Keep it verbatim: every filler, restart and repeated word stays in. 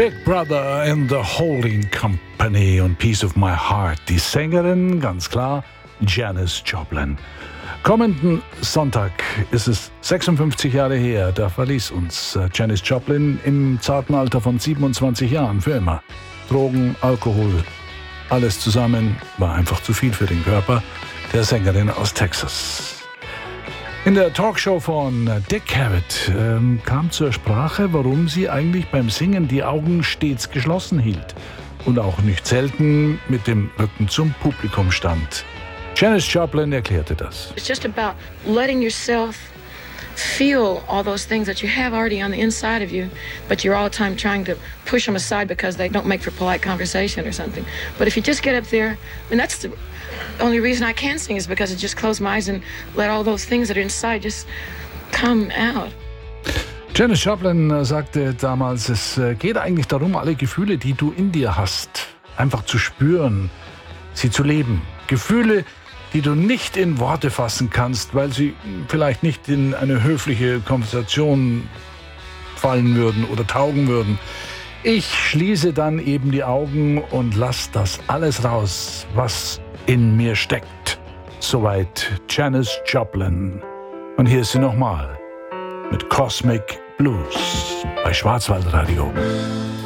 Big Brother and the Holding Company und Piece of My Heart. Die Sängerin, ganz klar, Janis Joplin. Kommenden Sonntag ist es sechsundfünfzig Jahre her, da verließ uns Janis Joplin im zarten Alter von siebenundzwanzig Jahren für immer. Drogen, Alkohol, alles zusammen war einfach zu viel für den Körper der Sängerin aus Texas. In der Talkshow von Dick Cavett ähm, kam zur Sprache, warum sie eigentlich beim Singen die Augen stets geschlossen hielt und auch nicht selten mit dem Rücken zum Publikum stand. Janis Joplin erklärte das. It's just about letting yourself feel all those things that you have already on the inside of you, but you're all the time trying to push them aside because they don't make for polite conversation or something. But if you just get up there, and that's the only reason I can sing is because I just close my eyes and let all those things that are inside just come out. Janis Joplin sagte damals, es geht eigentlich darum, alle Gefühle, die du in dir hast, einfach zu spüren, sie zu leben. Gefühle, die du nicht in Worte fassen kannst, weil sie vielleicht nicht in eine höfliche Konversation fallen würden oder taugen würden. Ich schließe dann eben die Augen und lass das alles raus, was in mir steckt. Soweit Janis Joplin. Und hier ist sie nochmal mit Cosmic Blues bei Schwarzwaldradio.